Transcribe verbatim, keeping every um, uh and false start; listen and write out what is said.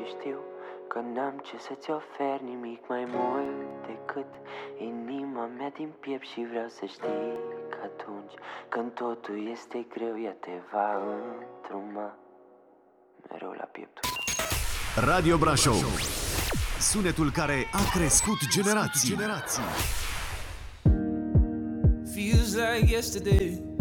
știu că n-am ce să-ți ofer nimic mai mult decât inima mea din piept. Și vreau să știi că atunci când totul este greu, ea te va întruma mereu la pieptul tău. Radio Brașov, sunetul care a crescut generații. Feels like yesterday